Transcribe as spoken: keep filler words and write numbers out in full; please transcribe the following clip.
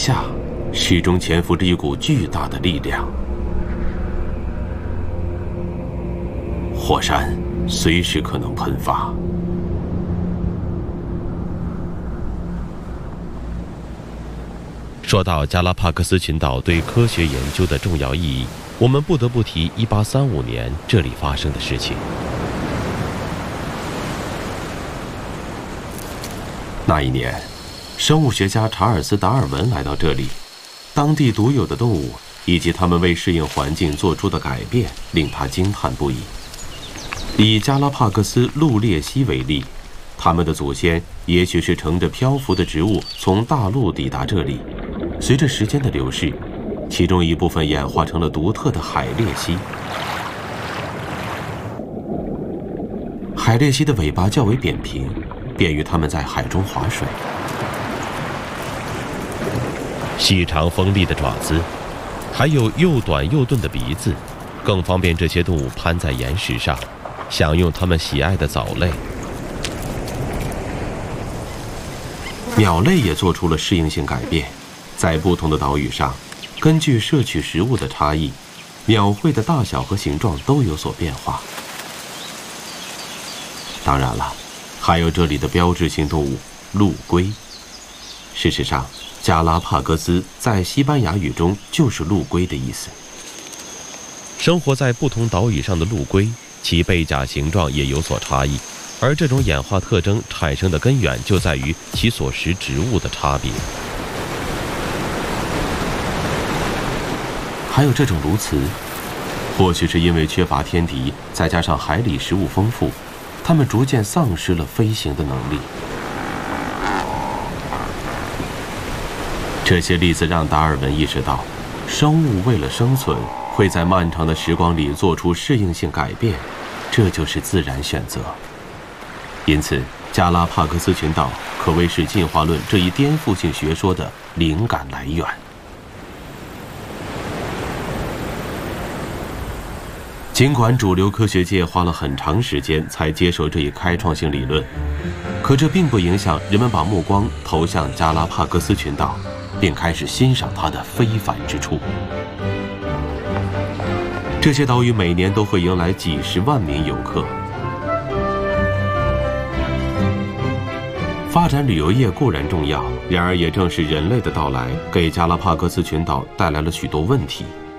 下，始终潜伏着一股巨大的力量。火山随时可能喷发。说到加拉帕戈斯群岛对科学研究的重要意义，我们不得不提一八三五年这里发生的事情。那一年，生物学家查尔斯·达尔文来到这里，当地独有的动物以及他们为适应环境做出的改变令他惊叹不已。以加拉帕戈斯陆鬣蜥为例，他们的祖先也许是乘着漂浮的植物从大陆抵达这里，随着时间的流逝，其中一部分演化成了独特的海鬣蜥。海鬣蜥的尾巴较为扁平，便于它们在海中划水。细长锋利的爪子，还有又短又钝的鼻子，更方便这些动物攀在岩石上，享用它们喜爱的藻类。鸟类也做出了适应性改变，在不同的岛屿上，根据摄取食物的差异，鸟喙的大小和形状都有所变化。当然了，还有这里的标志性动物陆龟。事实上，加拉帕戈斯在西班牙语中就是陆龟的意思。生活在不同岛屿上的陆龟，其背甲形状也有所差异，而这种演化特征产生的根源就在于其所食植物的差别。还有这种鸬鹚，或许是因为缺乏天敌，再加上海里食物丰富，它们逐渐丧失了飞行的能力。这些例子让达尔文意识到，生物为了生存，会在漫长的时光里做出适应性改变，这就是自然选择。因此，加拉帕戈斯群岛可谓是进化论这一颠覆性学说的灵感来源。尽管主流科学界花了很长时间才接受这一开创性理论，可这并不影响人们把目光投向加拉帕戈斯群岛，并开始欣赏它的非凡之处。这些岛屿每年都会迎来几十万名游客。发展旅游业固然重要，然而也正是人类的到来，给加拉帕戈斯群岛带来了许多问题。